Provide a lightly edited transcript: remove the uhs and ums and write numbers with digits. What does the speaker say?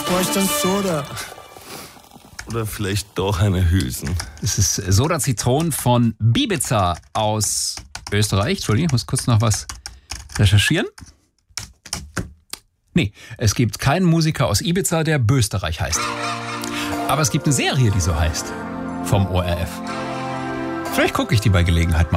bräuchte ein Soda. Oder vielleicht doch eine Hülsen. Es ist Soda Zitron von Bibiza aus Österreich. Entschuldigung, ich muss kurz noch was recherchieren. Nee, es gibt keinen Musiker aus Ibiza, der Bösterreich heißt. Aber es gibt eine Serie, die so heißt. Vom ORF. Vielleicht gucke ich die bei Gelegenheit mal.